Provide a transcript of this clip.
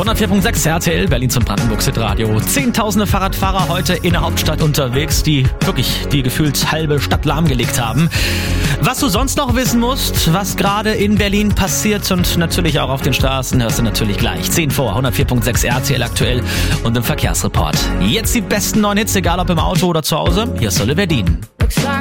104.6 RTL, Berlins und Brandenburgs Hitradio. Zehntausende Fahrradfahrer heute in der Hauptstadt unterwegs, die wirklich die gefühlt halbe Stadt lahmgelegt haben. Was du sonst noch wissen musst, was gerade in Berlin passiert und natürlich auch auf den Straßen, hörst du natürlich gleich. 10 vor, 104.6 RTL aktuell und im Verkehrsreport. Jetzt die besten neuen Hits, egal ob im Auto oder zu Hause. Hier ist Oliver Dean. Looks like